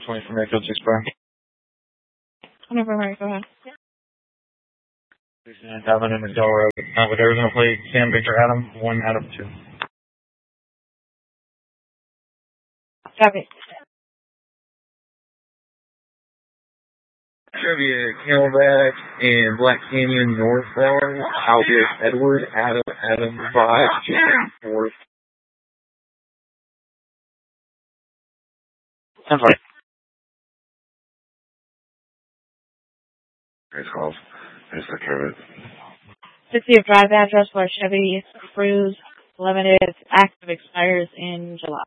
20 from Mayfield 6 Bar. 24, right, go ahead. Dublin and Delaware. With Arizona plate, Sam Victor Adam, 1 out of 2. Copy. Trivia, Camelback, and Black Canyon northbound. Albert Edward, Adam 5, north. 10-5. Nice calls. Nice to care of it. 60 of drive address for Chevy Cruze Limited. Active expires in July.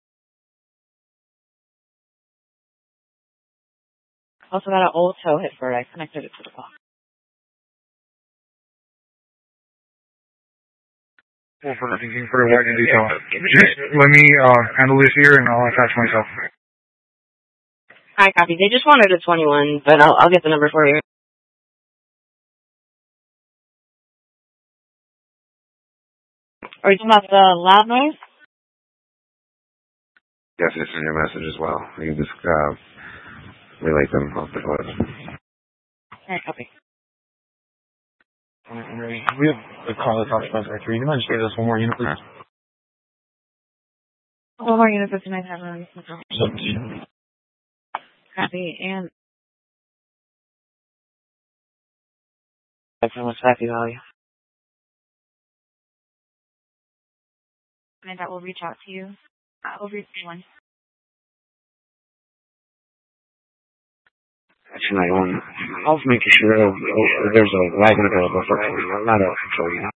Also got an old tow hit for it. I connected it to the clock. Well, for anything for a in detail. Just let me handle this here and I'll attach myself. Hi, copy. They just wanted a 21, but I'll get the number for you. Are you talking about the loud noise? Yes, it's in your message as well. You can just relate them off the voice. Alright, copy. We have a car that's off right here. You mind just give us one more unit, please? One more unit, 59 17. Copy, and That's how much happy value. and that will reach out to you. Over to one. Actually, I was making sure there's a wagon available for not a control, you know.